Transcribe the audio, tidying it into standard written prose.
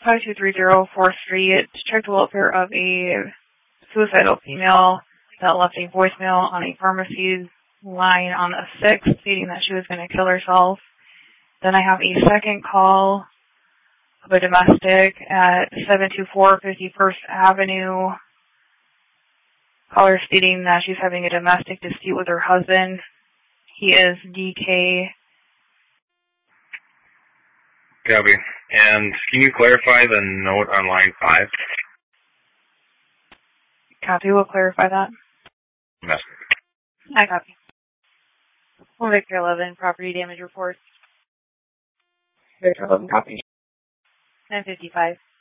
5230 4th Street to check the welfare of a suicidal female that left a voicemail on a pharmacy line on the 6th stating that she was going to kill herself. Then I have a second call of a domestic at 724 51st Avenue. Caller stating that she's having a domestic dispute with her husband. He is DK. Copy. And can you clarify the note on line 5? Copy. We'll clarify that. Yes. I copy. 1 Victor 11, property damage report. Victor 11, copy. 955.